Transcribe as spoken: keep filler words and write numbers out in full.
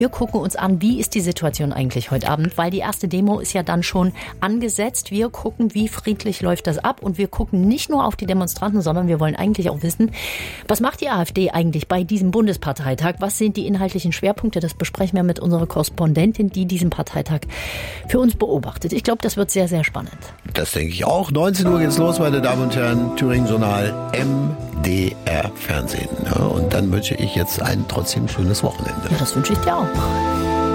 Wir gucken uns an, wie ist die Situation eigentlich heute Abend, weil die erste Demo ist ja dann schon angesetzt. Wir gucken, wie friedlich läuft das ab und wir gucken nicht nur auf die Demonstranten, sondern wir wollen eigentlich auch wissen, was macht die AfD eigentlich bei diesem Bundesparteitag? Was sind die inhaltlichen Schwerpunkte? Das besprechen wir mit unserer Korrespondentin, die diesen Parteitag für uns beobachtet. Ich glaube, das wird sehr, sehr spannend. Das denke ich auch. neunzehn Uhr geht's los, meine Damen und Herren. Thüringen-Journal, M D R Fernsehen. Ja, und dann wünsche ich jetzt ein trotzdem schönes Wochenende. Ja, das wünsche ich dir auch.